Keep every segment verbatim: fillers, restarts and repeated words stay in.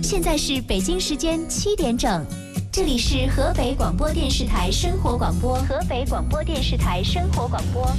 现在是北京时间七点整，这里是河北广播电视台生活广播。河北广播电视台生活广播。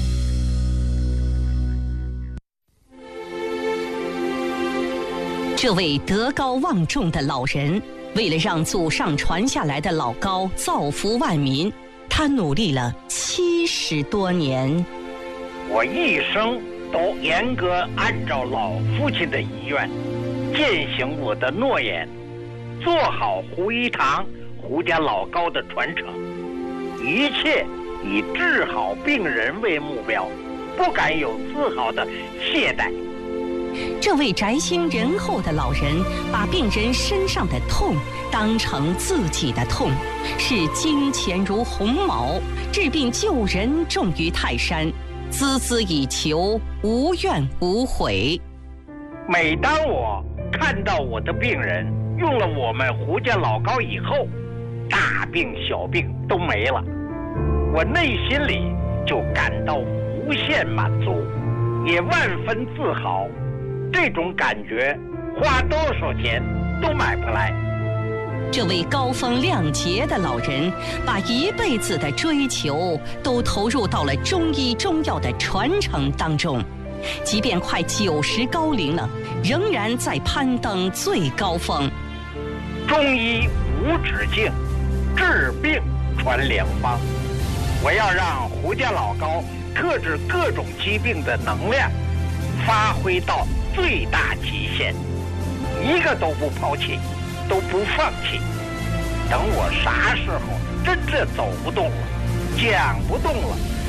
这位德高望重的老人，为了让祖上传下来的老高造福万民，他努力了七十多年。 我一生都严格按照老父亲的遗愿，践行我的诺言，做好胡一堂、胡家老高的传承，一切以治好病人为目标，不敢有丝毫的懈怠。 这位宅心仁厚的老人，把病人身上的痛当成自己的痛，视金钱如鸿毛，治病救人重于泰山，孜孜以求，无怨无悔。 每当我看到我的病人用了我们胡家老高以后，大病小病都没了，我内心里就感到无限满足，也万分自豪。这种感觉花多少钱都买不来。 这位高风亮节的老人，把一辈子的追求都投入到了中医中药的传承当中，即便快九十高龄了，仍然在攀登最高峰。 中医无止境，治病传良方。我要让胡家老高克制各种疾病的能量发挥到最大极限，一个都不抛弃，都不放弃。等我啥时候真正走不动了，讲不动了，